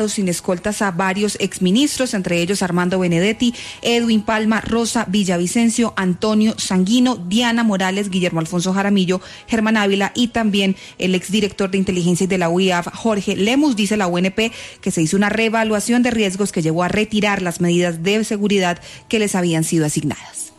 sin escoltas a varios exministros, entre ellos Armando Benedetti, Edwin Palma, Rosa Villavicencio, Antonio Sanguino, Diana Morales, Guillermo Alfonso Jaramillo, Germán Ávila y también el exdirector de inteligencia y de la UIAF, Jorge Lemus. Dice la UNP que se hizo una reevaluación de riesgos que llevó a retirar las medidas de seguridad que les habían sido asignadas.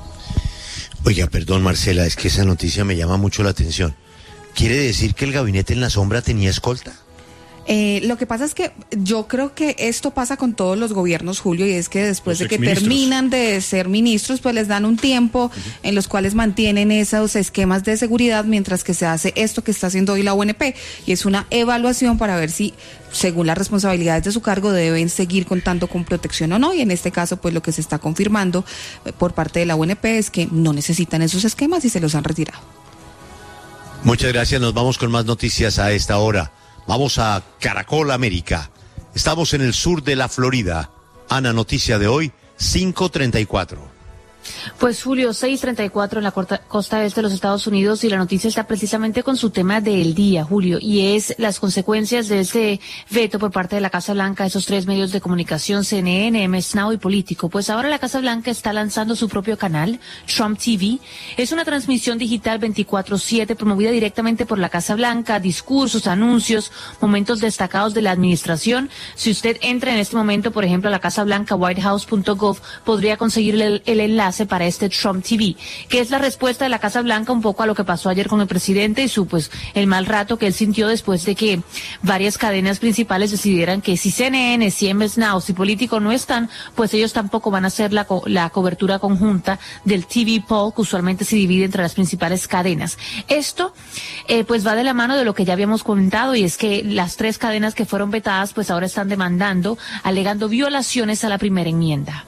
Oiga, perdón Marcela, es que esa noticia me llama mucho la atención. ¿Quiere decir que el gabinete en la sombra tenía escolta? Lo que pasa es que yo creo que esto pasa con todos los gobiernos, Julio, y es que después de que terminan de ser ministros, pues les dan un tiempo en los cuales mantienen esos esquemas de seguridad mientras que se hace esto que está haciendo hoy la UNP, y es una evaluación para ver si, según las responsabilidades de su cargo, deben seguir contando con protección o no, y en este caso, pues lo que se está confirmando por parte de la UNP es que no necesitan esos esquemas y se los han retirado. Muchas gracias, nos vamos con más noticias a esta hora. Vamos a Caracol América. Estamos en el sur de la Florida. Ana, noticia de hoy, 5:34. Pues Julio, 6:34 en la costa este de los Estados Unidos, y la noticia está precisamente con su tema del día, Julio, y es las consecuencias de este veto por parte de la Casa Blanca, esos tres medios de comunicación, CNN, MS Now y Político. Pues ahora la Casa Blanca está lanzando su propio canal, Trump TV. Es una transmisión digital 24/7 promovida directamente por la Casa Blanca, discursos, anuncios, momentos destacados de la administración. Si usted entra en este momento, por ejemplo, a la Casa Blanca, whitehouse.gov, podría conseguir el enlace para este Trump TV, que es la respuesta de la Casa Blanca un poco a lo que pasó ayer con el presidente y el mal rato que él sintió después de que varias cadenas principales decidieran que si CNN, si MS Now, si Político no están, pues ellos tampoco van a hacer la cobertura conjunta del TV poll, que usualmente se divide entre las principales cadenas. Esto pues va de la mano de lo que ya habíamos comentado, y es que las tres cadenas que fueron vetadas pues ahora están demandando, alegando violaciones a la primera enmienda.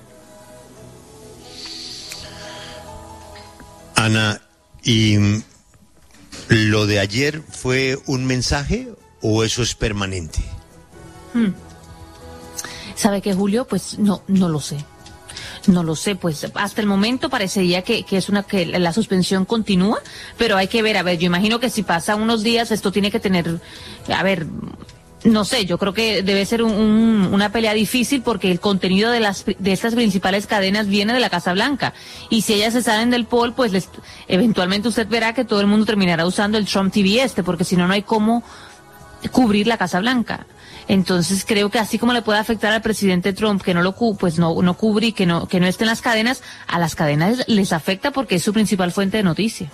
Ana, ¿y lo de ayer fue un mensaje o eso es permanente? ¿Sabe qué, Julio? Pues no lo sé. No lo sé, pues hasta el momento parecería que la suspensión continúa, pero hay que ver, yo imagino que si pasa unos días esto tiene que tener, no sé, yo creo que debe ser una pelea difícil, porque el contenido de estas principales cadenas viene de la Casa Blanca, y si ellas se salen del poll, pues eventualmente usted verá que todo el mundo terminará usando el Trump TV porque si no, no hay cómo cubrir la Casa Blanca. Entonces creo que así como le puede afectar al presidente Trump que no cubre y que no esté en las cadenas, a las cadenas les afecta porque es su principal fuente de noticia.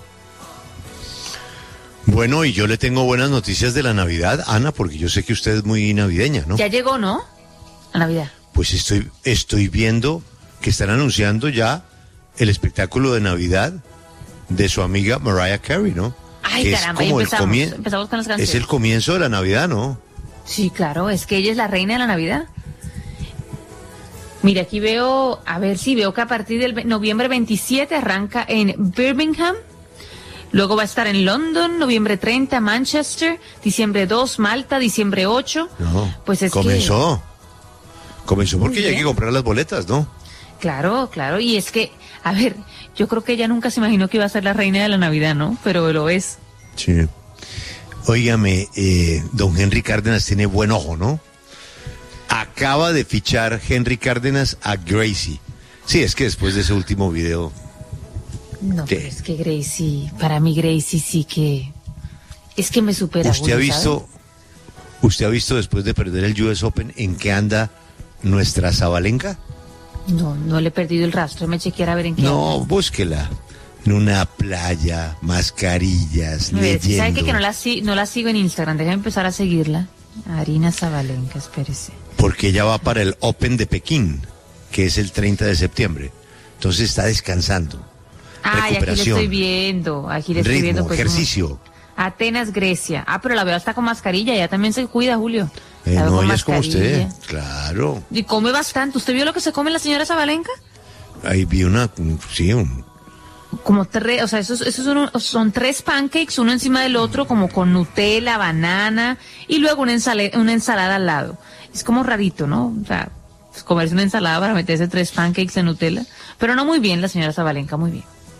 Bueno, y yo le tengo buenas noticias de la Navidad, Ana, porque yo sé que usted es muy navideña, ¿no? Ya llegó, ¿no? La Navidad. Pues estoy viendo que están anunciando ya el espectáculo de Navidad de su amiga Mariah Carey, ¿no? Ay, caramba, empezamos con las canciones. Es el comienzo de la Navidad, ¿no? Sí, claro, es que ella es la reina de la Navidad. Mira, aquí veo que a partir del noviembre 27 arranca en Birmingham. Luego va a estar en London, noviembre 30, Manchester, diciembre 2, Malta, diciembre 8. No, pues es comenzó porque ya hay que comprar las boletas, ¿no? Claro, y es que, yo creo que ella nunca se imaginó que iba a ser la reina de la Navidad, ¿no? Pero lo es. Sí. Óigame, don Henry Cárdenas tiene buen ojo, ¿no? Acaba de fichar Henry Cárdenas a Gracie. Sí, es que después de ese último video... No, pero es que Gracie, para mí Gracie sí que... Es que me supera. ¿Usted ha visto después de perder el US Open en qué anda nuestra Sabalenka? No le he perdido el rastro, me chequearé a ver en qué No, anda. Búsquela. En una playa, mascarillas, leyendo. ¿Sabe que no la sigo en Instagram? Déjame empezar a seguirla. Arina Sabalenka, espérese. Porque ella va para el Open de Pekín, que es el 30 de septiembre. Entonces está descansando. Ay, aquí le estoy viendo. Pues, ejercicio. Atenas, Grecia. Pero la veo hasta con mascarilla, ella también se cuida, Julio. No, ella es como usted, claro. Y come bastante. ¿Usted vio lo que se come la señora Sabalenka? Ahí vi como tres, o sea, esos son tres pancakes, uno encima del otro, como con Nutella, banana, y luego una ensalada al lado. Es como rarito, ¿no? O sea, comerse una ensalada para meterse tres pancakes de Nutella. Pero no muy bien la señora Sabalenka, muy bien.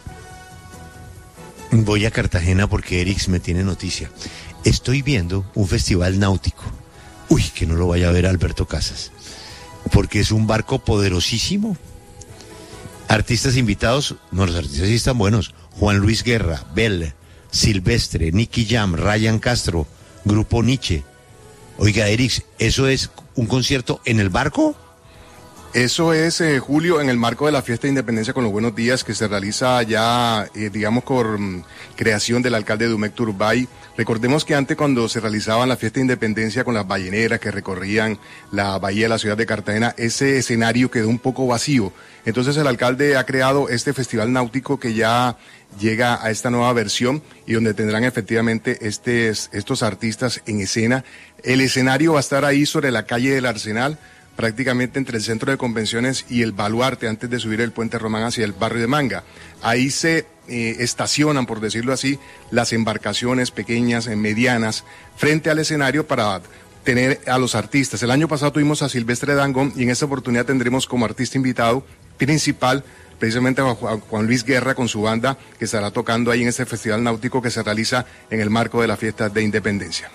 Voy a Cartagena porque Erix me tiene noticia. Estoy viendo un festival náutico Uy, que no lo vaya a ver Alberto Casas, porque es un barco poderosísimo. Artistas invitados, no, los artistas sí están buenos. Juan Luis Guerra, Bell, Silvestre, Nicky Jam, Ryan Castro, Grupo Nietzsche. Oiga, Erix, ¿eso es un concierto en el barco? Eso es, Julio, en el marco de la Fiesta de Independencia con los Buenos Días, que se realiza ya, digamos, por creación del alcalde Dumec Turbay. Recordemos que antes, cuando se realizaban la Fiesta de Independencia con las balleneras que recorrían la bahía de la ciudad de Cartagena, ese escenario quedó un poco vacío. Entonces el alcalde ha creado este festival náutico que ya llega a esta nueva versión y donde tendrán efectivamente estos artistas en escena. El escenario va a estar ahí sobre la calle del Arsenal, prácticamente entre el centro de convenciones y el Baluarte, antes de subir el puente Román hacia el barrio de Manga. Ahí se estacionan, por decirlo así, las embarcaciones pequeñas, medianas, frente al escenario para tener a los artistas. El año pasado tuvimos a Silvestre Dangond y en esta oportunidad tendremos como artista invitado principal precisamente a Juan Luis Guerra con su banda, que estará tocando ahí en este festival náutico que se realiza en el marco de la Fiesta de Independencia.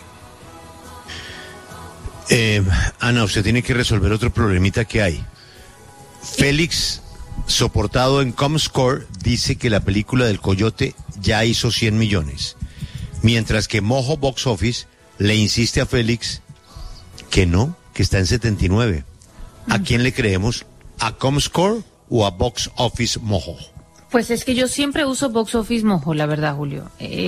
Ana, usted tiene que resolver otro problemita que hay. Félix, soportado en Comscore, dice que la película del Coyote ya hizo 100 millones. Mientras que Mojo Box Office le insiste a Félix que no, que está en 79. ¿A quién le creemos? ¿A Comscore o a Box Office Mojo? Pues es que yo siempre uso Box Office Mojo, la verdad, Julio.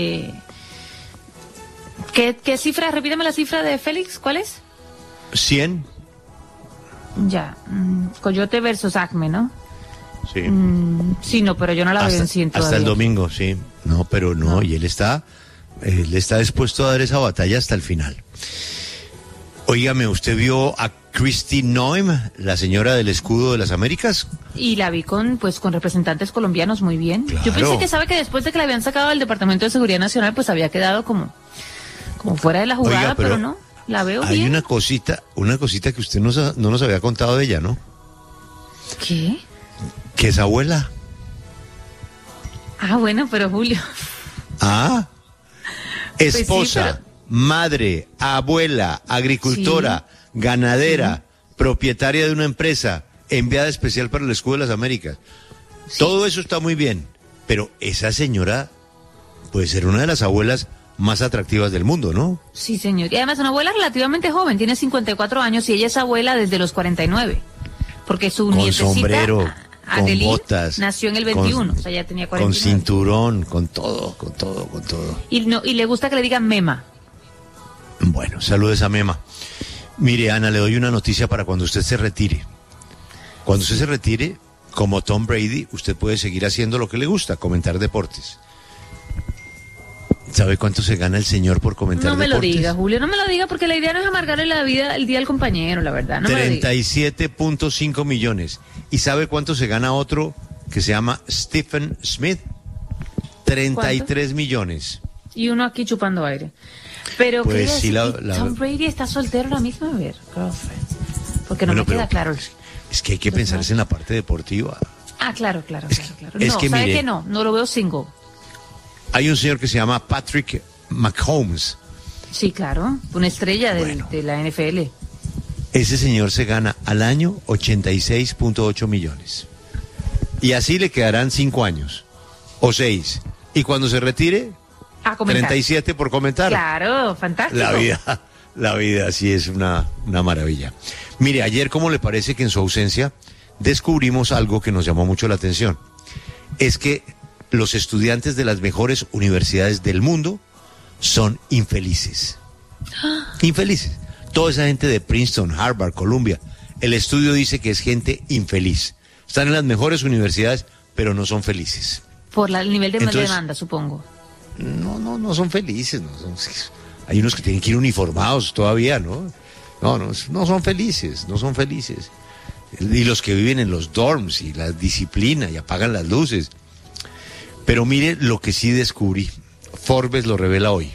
¿Qué cifra? Repítame la cifra de Félix, ¿cuál es? 100. Ya, Coyote versus Acme, ¿no? Sí. Sí, no, pero yo no la veo en 100 todavía. Hasta el domingo, sí. No, pero no, y él está dispuesto a dar esa batalla hasta el final. Óigame, ¿usted vio a Kristi Noem, la señora del escudo de las Américas? Y la vi con representantes colombianos muy bien. Claro. Yo pensé que después de que la habían sacado del Departamento de Seguridad Nacional, pues había quedado como fuera de la jugada. Oiga, pero no, la veo hay bien. Hay una cosita que usted no nos había contado de ella, ¿no? ¿Qué? Que es abuela. Ah, bueno, pero Julio. Ah, esposa, Pues sí, madre, abuela, agricultora, ganadera, propietaria de una empresa, enviada especial para el escudo de las Américas. Sí. Todo eso está muy bien, pero esa señora puede ser una de las abuelas más atractivas del mundo, ¿no? Sí, señor. Y además una abuela relativamente joven, tiene 54 años y ella es abuela desde los 49. Porque su con nietecita, sombrero, Adeline, con botas, nació en el 21, o sea, ya tenía 49. Con cinturón, con todo. Y le gusta que le digan Mema. Bueno, saludes a Mema. Mire, Ana, le doy una noticia para cuando usted se retire. Cuando usted se retire, como Tom Brady, usted puede seguir haciendo lo que le gusta, comentar deportes. ¿Sabe cuánto se gana el señor por comentar deportes? No me lo diga, Julio, no me lo diga, porque la idea no es amargarle la vida el día al compañero, la verdad. No 37.5 millones. ¿Y sabe cuánto se gana otro que se llama Stephen Smith? 33 ¿Cuánto? Millones. Y uno aquí chupando aire. Pero pues sí, Tom Brady está soltero ahora mismo, a ver, girlfriend. Porque no me queda claro. Es que hay que pensarse en la parte deportiva. Ah, claro. No, ¿sabe qué no? No lo veo single. Hay un señor que se llama Patrick Mahomes. Sí, claro, una estrella de la NFL. Ese señor se gana al año 86.8 millones. Y así le quedarán 5 años. O 6. Y cuando se retire, 37 por comentar. Claro, fantástico. La vida sí es una maravilla. Mire, ayer, ¿cómo le parece que en su ausencia descubrimos algo que nos llamó mucho la atención? Es que los estudiantes de las mejores universidades del mundo son infelices. Infelices. Toda esa gente de Princeton, Harvard, Columbia, el estudio dice que es gente infeliz. Están en las mejores universidades, pero no son felices. Por el nivel de demanda, supongo. No son felices. Hay unos que tienen que ir uniformados todavía, ¿no? No son felices. Y los que viven en los dorms y la disciplina y apagan las luces. Pero mire lo que sí descubrí. Forbes lo revela hoy.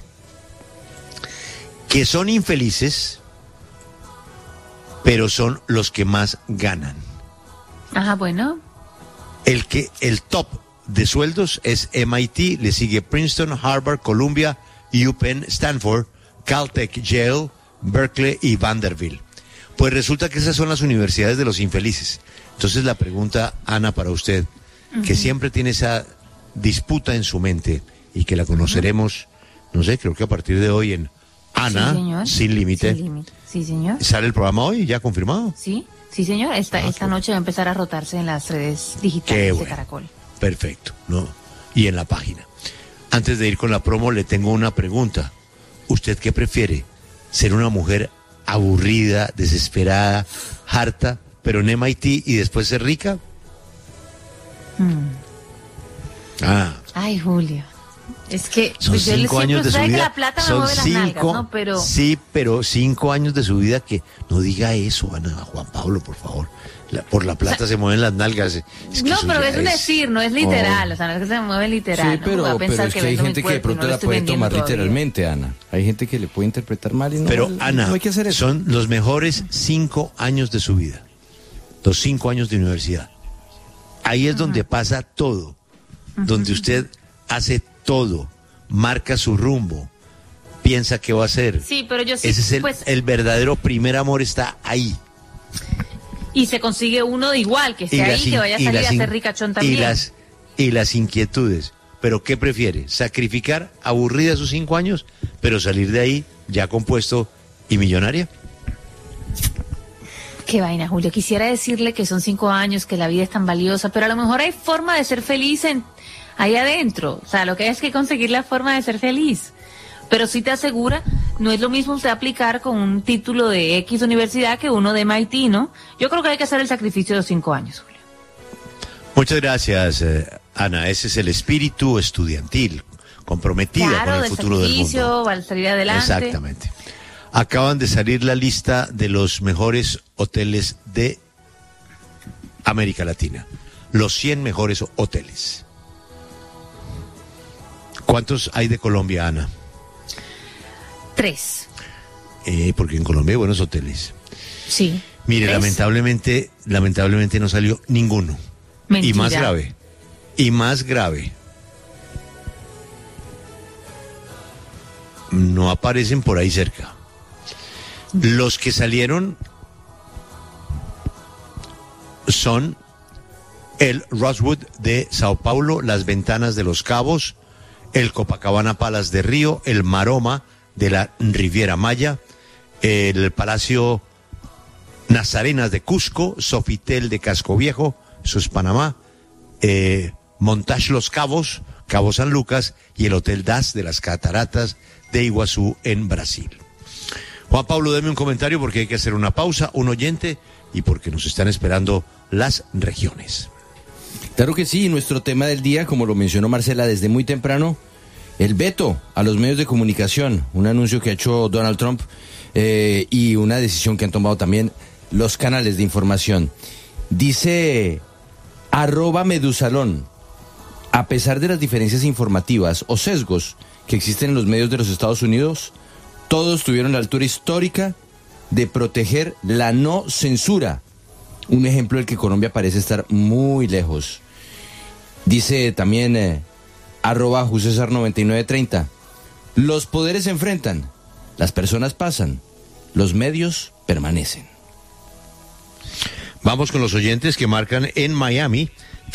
Que son infelices, pero son los que más ganan. Ajá, bueno. El top de sueldos es MIT, le sigue Princeton, Harvard, Columbia, UPenn, Stanford, Caltech, Yale, Berkeley y Vanderbilt. Pues resulta que esas son las universidades de los infelices. Entonces la pregunta, Ana, para usted, que siempre tiene esa disputa en su mente y que la conoceremos, no sé, creo que a partir de hoy en Ana, Sin Límite. Sí, señor. ¿Sale el programa hoy, ya confirmado? Sí, señor. Esta noche va a empezar a rotarse en las redes digitales de Caracol. Perfecto, ¿no? Y en la página. Antes de ir con la promo, le tengo una pregunta. ¿Usted qué prefiere? ¿Ser una mujer aburrida, desesperada, harta, pero en MIT y después ser rica? Ay, Julio. Es que son pues 5 años de su vida. Que la plata me mueve las nalgas, ¿no? Pero... Sí, pero 5 años de su vida que no diga eso, Ana, Juan Pablo, por favor. Por la plata se mueven las nalgas. No, pero es un decir, no es literal, o sea, no es que se mueve literal. Sí, pero es que hay gente que de pronto la puede tomar literalmente, Ana. Hay gente que le puede interpretar mal y no. Pero, Ana, no hay que hacer eso. Son los mejores 5 años de su vida. Los 5 años de universidad. Ahí es donde pasa todo. Donde usted hace todo, marca su rumbo, piensa qué va a hacer. Sí, pero yo sí. Ese es el verdadero primer amor, está ahí. Y se consigue uno de igual, que esté ahí, que vaya a salir a ser ricachón también. Y las inquietudes. ¿Pero qué prefiere? ¿Sacrificar aburrida sus 5 años, pero salir de ahí ya compuesto y millonaria? Qué vaina, Julio. Quisiera decirle que son 5 años, que la vida es tan valiosa, pero a lo mejor hay forma de ser feliz ahí adentro. O sea, lo que hay es que conseguir la forma de ser feliz. Pero sí te asegura, no es lo mismo usted aplicar con un título de X universidad que uno de MIT, ¿no? Yo creo que hay que hacer el sacrificio de los 5 años, Julio. Muchas gracias, Ana. Ese es el espíritu estudiantil, comprometido con el futuro del mundo. Al salir adelante. Exactamente. Acaban de salir la lista de los mejores hoteles de América Latina. Los 100 mejores hoteles. ¿Cuántos hay de Colombia, Ana? 3. Porque en Colombia hay buenos hoteles. Sí. Mire, 3. lamentablemente no salió ninguno. Mentira. Y más grave. No aparecen por ahí cerca. Los que salieron son el Rosewood de Sao Paulo, las Ventanas de los Cabos, el Copacabana Palace de Río, el Maroma de la Riviera Maya, el Palacio Nazarenas de Cusco, Sofitel de Casco Viejo, eso es Panamá, Montage Los Cabos, Cabo San Lucas y el Hotel Das de las Cataratas de Iguazú en Brasil. Juan Pablo, deme un comentario porque hay que hacer una pausa, un oyente y porque nos están esperando las regiones. Claro que sí, nuestro tema del día, como lo mencionó Marcela desde muy temprano, el veto a los medios de comunicación, un anuncio que ha hecho Donald Trump y una decisión que han tomado también los canales de información. Dice @Medusalón, a pesar de las diferencias informativas o sesgos que existen en los medios de los Estados Unidos, todos tuvieron la altura histórica de proteger la no censura. Un ejemplo del que Colombia parece estar muy lejos. Dice también @Jusesar9930. Los poderes se enfrentan, las personas pasan, los medios permanecen. Vamos con los oyentes que marcan en Miami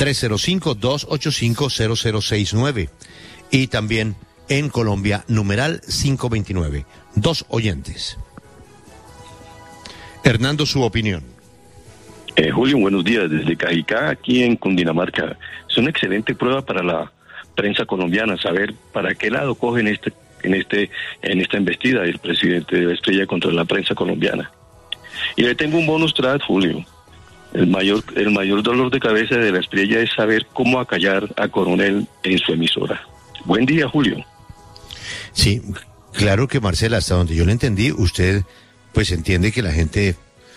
305-285-0069 y también en Colombia, numeral 529. 2 oyentes. Hernando, su opinión. Julio, buenos días. Desde Cajicá, aquí en Cundinamarca. Es una excelente prueba para la prensa colombiana saber para qué lado cogen en esta embestida del presidente de la Estrella contra la prensa colombiana. Y le tengo un bonus track, Julio. El mayor dolor de cabeza de la Estrella es saber cómo acallar a Coronel en su emisora. Buen día, Julio. Sí, claro que Marcela, hasta donde yo le entendí, usted pues entiende que la gente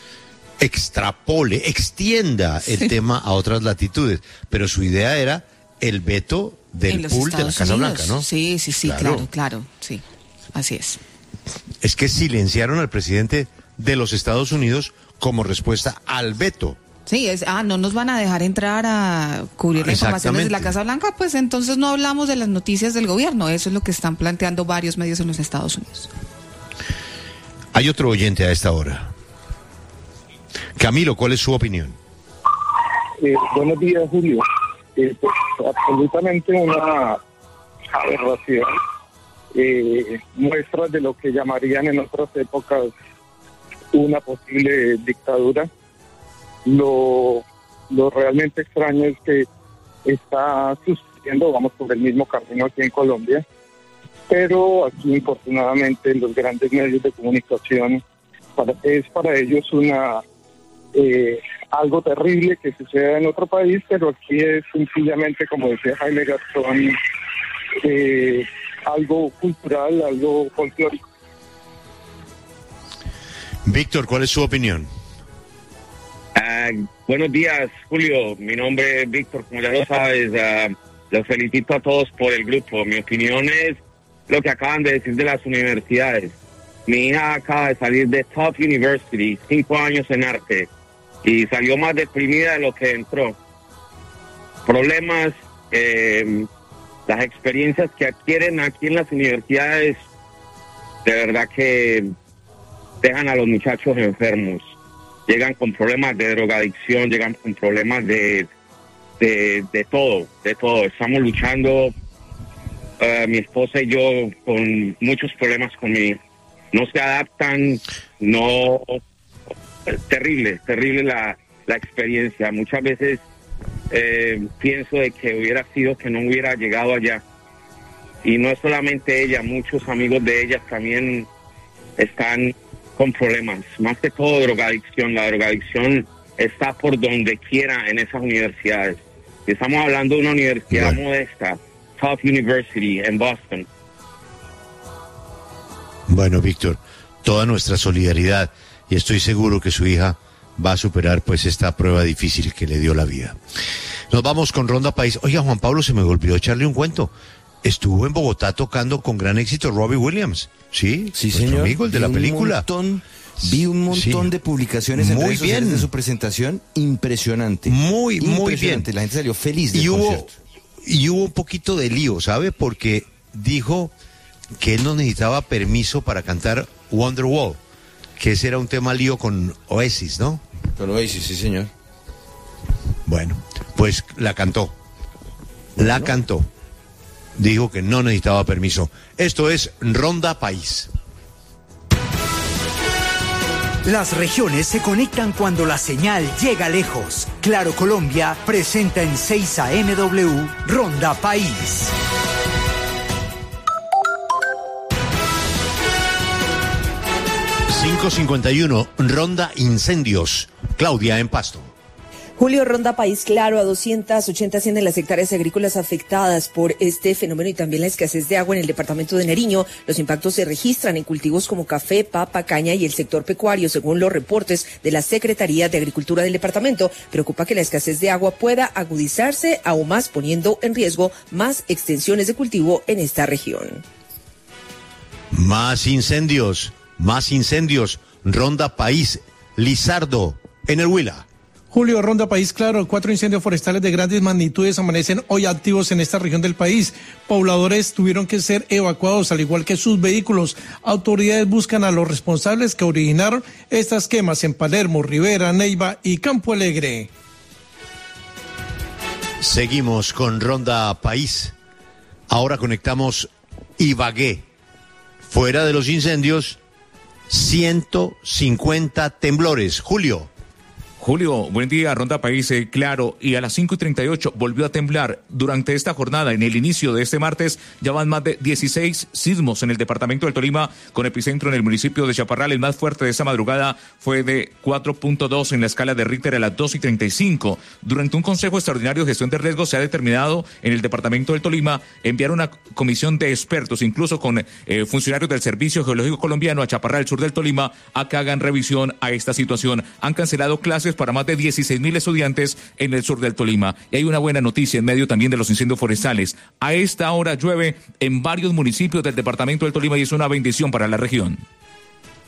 extienda el tema a otras latitudes, pero su idea era el veto del pool de la Casa Blanca, ¿no? Sí, claro, sí, así es. Es que silenciaron al presidente de los Estados Unidos como respuesta al veto. Sí, no nos van a dejar entrar a cubrir la información desde la Casa Blanca, pues entonces no hablamos de las noticias del gobierno. Eso es lo que están planteando varios medios en los Estados Unidos. Hay otro oyente a esta hora. Camilo, ¿cuál es su opinión? Buenos días, Julio. Pues, absolutamente una aberración. Muestras de lo que llamarían en otras épocas una posible dictadura. Lo realmente extraño es que está sucediendo, vamos por el mismo camino aquí en Colombia, pero aquí infortunadamente los grandes medios de comunicación es para ellos algo terrible que suceda en otro país, pero aquí es sencillamente, como decía Jaime Gastón, algo cultural, algo folclórico. Víctor, ¿cuál es su opinión? Buenos días, Julio. Mi nombre es Víctor, como ya lo sabes. Los felicito a todos por el grupo. Mi opinión es lo que acaban de decir de las universidades. Mi hija acaba de salir de Top University, 5 años en arte, y salió más deprimida de lo que entró. Problemas, las experiencias que adquieren aquí en las universidades, de verdad que dejan a los muchachos enfermos. Llegan con problemas de drogadicción, llegan con problemas de todo. Estamos luchando, mi esposa y yo, con muchos problemas con mi hija. No se adaptan, terrible la experiencia. Muchas veces pienso de que hubiera sido que no hubiera llegado allá. Y no es solamente ella, muchos amigos de ella también están con problemas, más que todo drogadicción. La drogadicción está por donde quiera en esas universidades. Estamos hablando de una universidad modesta, Top University en Boston. Bueno, Víctor, toda nuestra solidaridad, y estoy seguro que su hija va a superar pues esta prueba difícil que le dio la vida. Nos vamos con Ronda País. Oiga, Juan Pablo, se me olvidó echarle un cuento. Estuvo en Bogotá tocando con gran éxito Robbie Williams. Sí, señor. Amigo, el de la película. Vi un montón de publicaciones en redes sociales de su presentación. Impresionante. Muy bien. La gente salió feliz del concierto. Y hubo un poquito de lío, ¿sabe? Porque dijo que él no necesitaba permiso para cantar Wonderwall, que ese era un tema lío con Oasis, ¿no? Con Oasis, sí, señor. Bueno, pues la cantó. La cantó. Dijo que no necesitaba permiso. Esto es Ronda País. Las regiones se conectan cuando la señal llega lejos. Claro Colombia presenta en 6 AM Ronda País. .51, Ronda Incendios. Claudia en Pasto. Julio, Ronda País Claro, a 280 ascienden las hectáreas agrícolas afectadas por este fenómeno y también la escasez de agua en el departamento de Nariño. Los impactos se registran en cultivos como café, papa, caña y el sector pecuario, según los reportes de la Secretaría de Agricultura del departamento. Preocupa que la escasez de agua pueda agudizarse aún más, poniendo en riesgo más extensiones de cultivo en esta región. Más incendios. Ronda País, Lizardo, en el Huila. Julio, Ronda País Claro, 4 incendios forestales de grandes magnitudes amanecen hoy activos en esta región del país. Pobladores tuvieron que ser evacuados, al igual que sus vehículos. Autoridades buscan a los responsables que originaron estas quemas en Palermo, Rivera, Neiva y Campo Alegre. Seguimos con Ronda País. Ahora conectamos Ibagué. Fuera de los incendios, 150 temblores. Julio, buen día, Ronda País Claro, y a las 5:38 volvió a temblar. Durante esta jornada, en el inicio de este martes, ya van más de 16 sismos en el departamento del Tolima, con epicentro en el municipio de Chaparral. El más fuerte de esta madrugada fue de 4.2 en la escala de Richter a las 2:35. Durante un consejo extraordinario de gestión de riesgos se ha determinado en el departamento del Tolima enviar una comisión de expertos, incluso con funcionarios del Servicio Geológico Colombiano a Chaparral, sur del Tolima, a que hagan revisión a esta situación. Han cancelado clases para más de 16.000 estudiantes en el sur del Tolima. Y hay una buena noticia en medio también de los incendios forestales. A esta hora llueve en varios municipios del departamento del Tolima y es una bendición para la región.